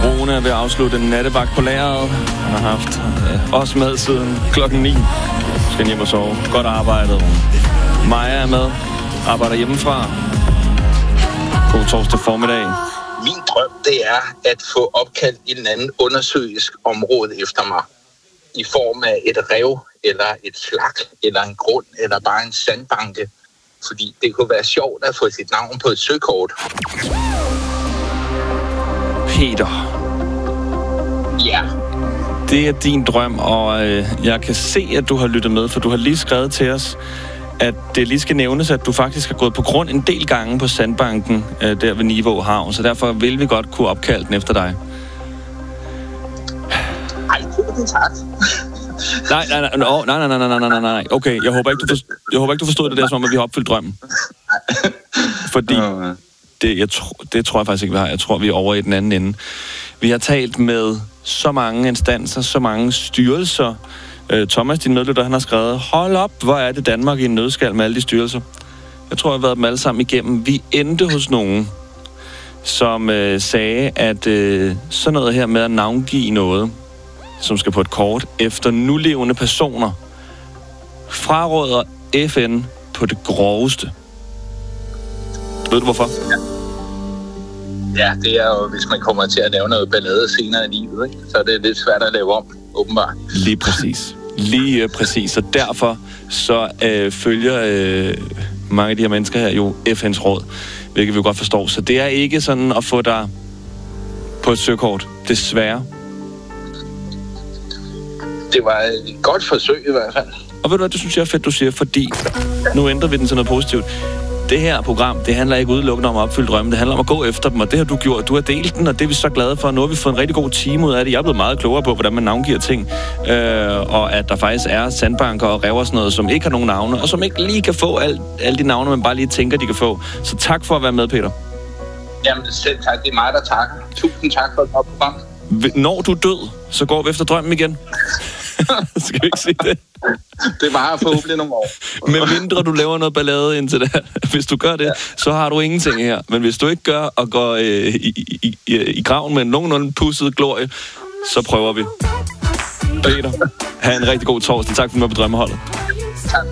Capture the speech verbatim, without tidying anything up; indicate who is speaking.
Speaker 1: Rune er ved at afslutte en nattevagt på lageret. Han har haft øh, også med siden klokken ni. Skal hjem og sove. Godt arbejdet. Maja er med. Arbejder hjemmefra. God torsdag formiddag.
Speaker 2: Min drøm, det er at få opkaldt en eller anden undersøgisk område efter mig. I form af et rev, eller et flak, eller en grund, eller bare en sandbanke. Fordi det kunne være sjovt at få sit navn på et søkort.
Speaker 1: Peter.
Speaker 2: Ja.
Speaker 1: Det er din drøm, og øh, jeg kan se, at du har lyttet med, for du har lige skrevet til os, at det lige skal nævnes, at du faktisk har gået på grund en del gange på Sandbanken, øh, der ved Nivå Havn, så derfor vil vi godt kunne opkalde den efter dig.
Speaker 2: Ej, tusind tak.
Speaker 1: Nej, nej, nej, nej, nej, nej, nej, nej, nej, nej. Okay, jeg håber ikke, du, forstod, jeg håber ikke, du forstod det der, som om, at vi har opfyldt drømmen. Fordi det, jeg tro, det tror jeg faktisk ikke, vi har. Jeg tror, vi er over i den anden ende. Vi har talt med så mange instanser, så mange styrelser. Thomas, din medlytter, han har skrevet, hold op, hvor er det Danmark i en nødskal med alle de styrelser. Jeg tror, jeg har været dem alle sammen igennem. Vi endte hos nogen, som øh, sagde, at øh, sådan noget her med at navngive noget, som skal på et kort, efter nulevende personer, fraråder F N på det groveste. Ved du hvorfor?
Speaker 2: Ja. Ja, det er jo, hvis man kommer til at lave noget ballade senere i livet, ikke? Så er det lidt svært at lave om, åbenbart.
Speaker 1: Lige præcis. Lige øh, præcis. Og derfor så øh, følger øh, mange af de her mennesker her jo F N's råd, hvilket vi jo godt forstår. Så det er ikke sådan at få dig på et søkort, desværre.
Speaker 2: Det var et godt forsøg i hvert fald.
Speaker 1: Og ved du hvad, det synes jeg er fedt, du siger, fordi nu ændrer vi den til noget positivt. Det her program, det handler ikke udelukkende om at opfylde drømmen, det handler om at gå efter dem, og det har du gjort. Du har delt den, og det er vi så glade for. Nu har vi fået en rigtig god time ud af det. Jeg er blevet meget klogere på, hvordan man navngiver ting, øh, og at der faktisk er sandbanker og rev og sådan noget, som ikke har nogen navne, og som ikke lige kan få al, alle de navne, man bare lige tænker, de kan få. Så tak for at være med, Peter.
Speaker 2: Jamen selv tak, det er mig, der takker. Tusind tak for et godt program.
Speaker 1: Når du er død, så går vi efter drømmen igen. Skal vi ikke sige det?
Speaker 2: Det var forhåbentlig nogle år.
Speaker 1: Med mindre du laver noget ballade indtil det. Hvis du gør det, ja, så har du ingenting her. Men hvis du ikke gør og går øh, i, i, i, i graven med en nogenlunde pusset glorie, så prøver vi. Peter, have en rigtig god torsdag. Tak for at du var på Drømmeholdet.